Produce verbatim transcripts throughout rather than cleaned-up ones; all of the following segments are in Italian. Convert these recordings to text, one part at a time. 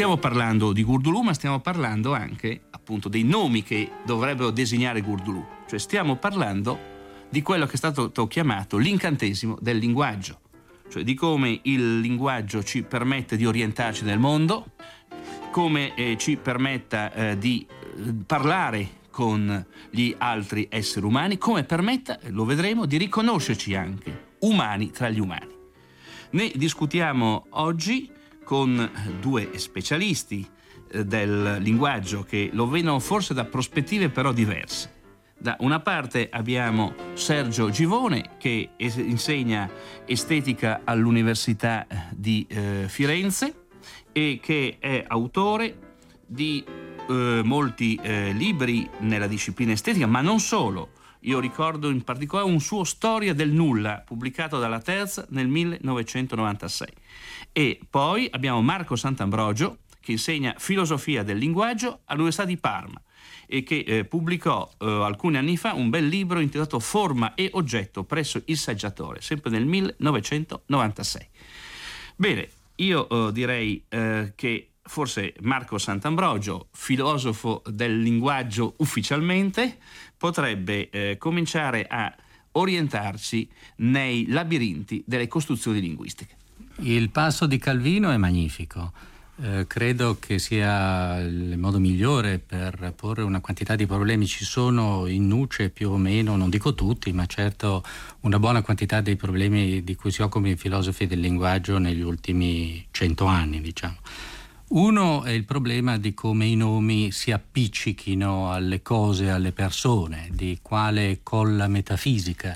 stiamo parlando di Gurdulù, ma stiamo parlando anche appunto dei nomi che dovrebbero designare Gurdulù, cioè stiamo parlando di quello che è stato chiamato l'incantesimo del linguaggio, cioè di come il linguaggio ci permette di orientarci nel mondo, come eh, ci permetta eh, di eh, parlare con gli altri esseri umani, come permetta, lo vedremo, di riconoscerci anche umani tra gli umani. Ne discutiamo oggi con due specialisti eh, del linguaggio che lo vedono forse da prospettive però diverse. Da una parte abbiamo Sergio Givone, che es- insegna estetica all'Università di eh, Firenze e che è autore di eh, molti eh, libri nella disciplina estetica, ma non solo. Io ricordo in particolare un suo Storia del nulla, pubblicato dalla Terza nel millenovecentonovantasei. E poi abbiamo Marco Sant'Ambrogio, che insegna filosofia del linguaggio all'Università di Parma e che eh, pubblicò eh, alcuni anni fa un bel libro intitolato Forma e oggetto presso il Saggiatore, sempre nel millenovecentonovantasei. Bene, io eh, direi eh, che forse Marco Sant'Ambrogio, filosofo del linguaggio ufficialmente, potrebbe eh, cominciare a orientarci nei labirinti delle costruzioni linguistiche. Il passo di Calvino è magnifico. Eh, credo che sia il modo migliore per porre una quantità di problemi. Ci sono in nuce più o meno, non dico tutti, ma certo una buona quantità dei problemi di cui si occupano i filosofi del linguaggio negli ultimi cento anni, diciamo. Uno è il problema di come i nomi si appiccichino alle cose, alle persone, di quale colla metafisica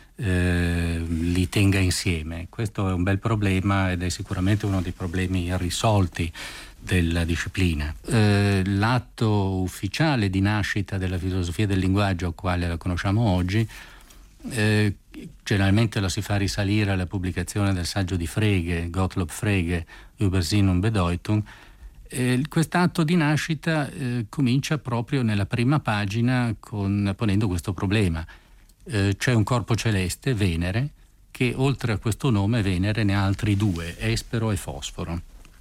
eh, li tenga insieme. Questo è un bel problema ed è sicuramente uno dei problemi irrisolti della disciplina. Eh, l'atto ufficiale di nascita della filosofia del linguaggio, quale la conosciamo oggi, eh, generalmente la si fa risalire alla pubblicazione del saggio di Frege, Gottlob Frege, Über Sinn und Bedeutung. Eh, quest'atto di nascita eh, comincia proprio nella prima pagina con, ponendo questo problema. Eh, c'è un corpo celeste, Venere, che oltre a questo nome Venere ne ha altri due, Espero e Fosforo.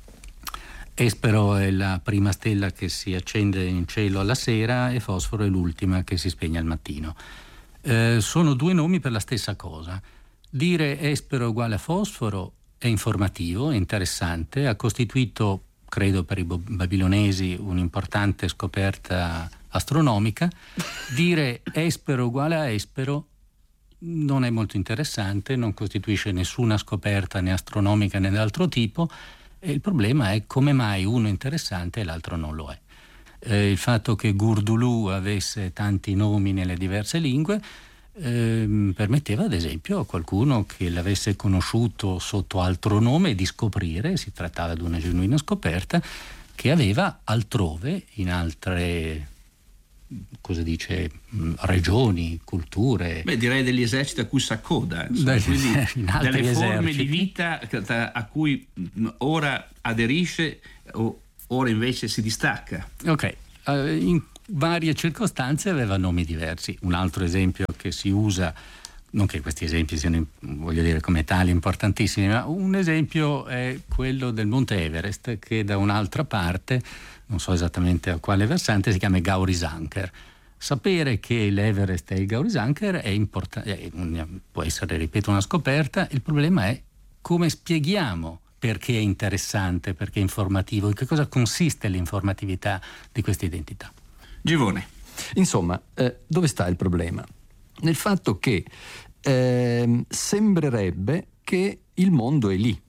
Espero è la prima stella che si accende in cielo alla sera e Fosforo è l'ultima che si spegne al mattino. Eh, sono due nomi per la stessa cosa. Dire Espero uguale a Fosforo è informativo, è interessante, ha costituito, credo per i babilonesi, un'importante scoperta astronomica. Dire Espero uguale a Espero non è molto interessante, non costituisce nessuna scoperta né astronomica né d'altro tipo, e il problema è come mai uno è interessante e l'altro non lo è. Eh, il fatto che Gurdulù avesse tanti nomi nelle diverse lingue eh, permetteva ad esempio a qualcuno che l'avesse conosciuto sotto altro nome di scoprire, si trattava di una genuina scoperta, che aveva altrove, in altre, cosa dice, regioni, culture. Beh, direi degli eserciti a cui s'accoda, insomma, quindi delle forme eserciti di vita a cui ora aderisce o ora invece si distacca. Ok, uh, in varie circostanze aveva nomi diversi. Un altro esempio che si usa, non che questi esempi siano, voglio dire, come tali importantissimi, ma un esempio è quello del Monte Everest, che da un'altra parte, non so esattamente a quale versante, si chiama Gaurisanker. Sapere che l'Everest è il Gaurisanker è importante, può essere, ripeto, una scoperta. Il problema è come spieghiamo perché è interessante, perché è informativo, in che cosa consiste l'informatività di questa identità. Givone. Insomma, eh, dove sta il problema? Nel fatto che eh, sembrerebbe che il mondo è lì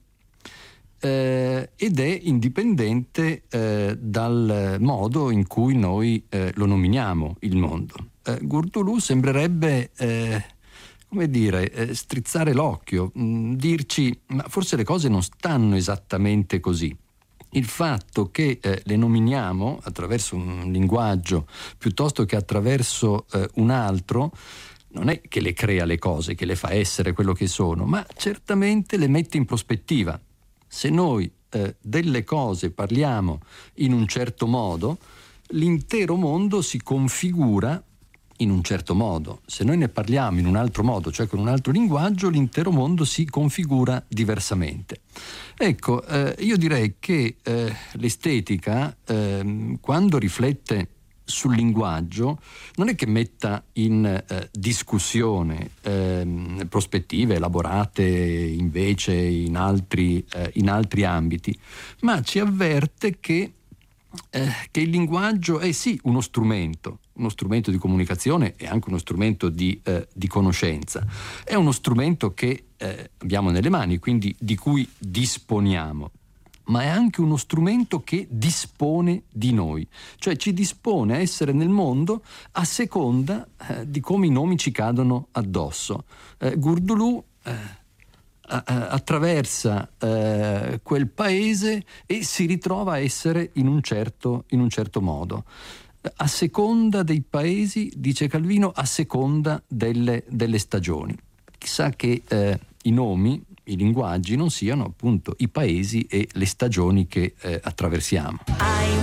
eh, ed è indipendente eh, dal modo in cui noi eh, lo nominiamo il mondo. Eh, Gurdulù sembrerebbe eh, come dire, eh, strizzare l'occhio, mh, dirci ma forse le cose non stanno esattamente così. Il fatto che eh, le nominiamo attraverso un linguaggio piuttosto che attraverso eh, un altro non è che le crea le cose, che le fa essere quello che sono, ma certamente le mette in prospettiva. Se noi eh, delle cose parliamo in un certo modo, l'intero mondo si configura in un certo modo. Se noi ne parliamo in un altro modo, cioè con un altro linguaggio, l'intero mondo si configura diversamente. Ecco, eh, io direi che eh, l'estetica, eh, quando riflette sul linguaggio, non è che metta in eh, discussione eh, prospettive elaborate invece in altri, eh, in altri ambiti, ma ci avverte che, eh, che il linguaggio è sì uno strumento, uno strumento di comunicazione e anche uno strumento di, eh, di conoscenza. È uno strumento che eh, abbiamo nelle mani, quindi di cui disponiamo, ma è anche uno strumento che dispone di noi, cioè ci dispone a essere nel mondo a seconda eh, di come i nomi ci cadono addosso. Eh, Gurdulù eh, attraversa eh, quel paese e si ritrova a essere in un certo, in un certo modo. A seconda dei paesi, dice Calvino, a seconda delle, delle stagioni. Chissà che eh, i nomi, i linguaggi non siano appunto i paesi e le stagioni che eh, attraversiamo.